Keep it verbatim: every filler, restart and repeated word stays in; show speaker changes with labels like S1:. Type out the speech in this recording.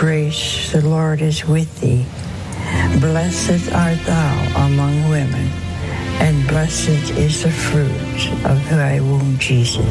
S1: grace, the Lord is with thee. Blessed art thou among women, and blessed is the fruit of thy womb, Jesus.